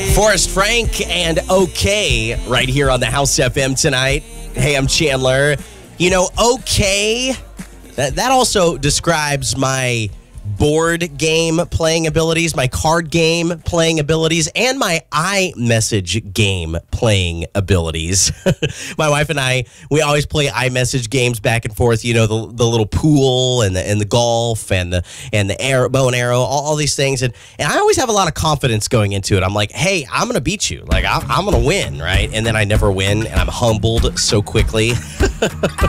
Forrest Frank and OK right here on the House FM tonight. Hey, I'm Chandler. You know, OK, that also describes my board game playing abilities, my card game playing abilities, and my iMessage game playing abilities. My wife and I, we always play iMessage games back and forth. You know, the little pool and the golf and the arrow, bow and arrow, all these things. And I always have a lot of confidence going into it. I'm like, hey, I'm going to beat you. Like, I'm going to win, right? And then I never win, and I'm humbled so quickly.